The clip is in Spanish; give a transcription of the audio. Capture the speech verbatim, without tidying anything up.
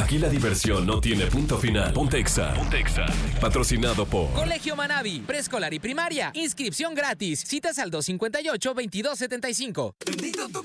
Aquí la diversión no tiene punto final. Ponte Exa. Ponte Exa. Patrocinado por Colegio Manavi, preescolar y primaria. Inscripción gratis. Citas al dos cincuenta y ocho, veintidós setenta y cinco. Bendito tu